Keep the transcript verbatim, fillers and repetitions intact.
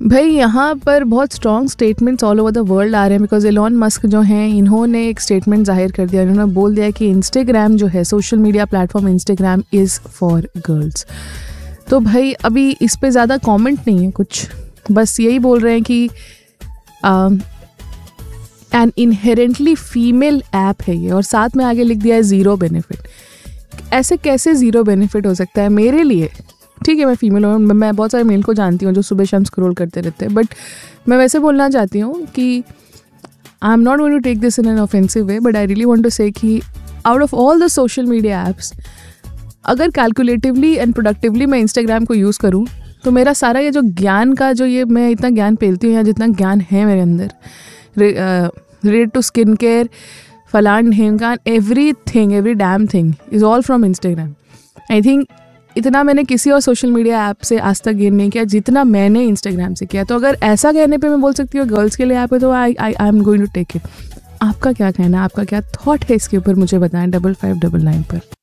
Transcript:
भाई यहाँ पर बहुत strong statements all over the world आ रहे हैं, बिकॉज एलॉन मस्क जो हैं इन्होंने एक स्टेटमेंट जाहिर कर दिया। इन्होंने बोल दिया कि इंस्टाग्राम जो है, social media platform Instagram is for girls. तो भाई अभी इस पे ज़्यादा कमेंट नहीं है कुछ, बस यही बोल रहे हैं कि एन इनहेरेंटली फीमेल ऐप है ये, और साथ में आगे लिख दिया है ज़ीरो बेनिफिट। ऐसे कैसे ज़ीरो बेनिफिट हो सकता है मेरे लिए? ठीक है, मैं फीमेल हूँ, मैं बहुत सारे मेल को जानती हूँ जो सुबह शाम स्क्रॉल करते रहते हैं, बट मैं वैसे बोलना चाहती हूँ कि I am not going to take this in an offensive way, but I really want to से कि out of all the social media apps, अगर कैलकुलेटिवली एंड प्रोडक्टिवली मैं इंस्टाग्राम को यूज़ करूँ तो मेरा सारा ये जो ज्ञान का जो ये मैं इतना ज्ञान पेलती हूँ या जितना ज्ञान है मेरे अंदर रिलेटेड टू स्किन केयर, फलान ढेमकान, every thing, every damn thing is all from Instagram. I think इतना मैंने किसी और सोशल मीडिया ऐप से आज तक गेन नहीं किया जितना मैंने इंस्टाग्राम से किया। तो अगर ऐसा कहने पे मैं बोल सकती हूँ गर्ल्स के लिए ऐप है, तो आई आई I am going to take it. आपका क्या कहना है, आपका क्या थॉट है इसके ऊपर, मुझे बताएं डबल फाइव डबल नाइन पर।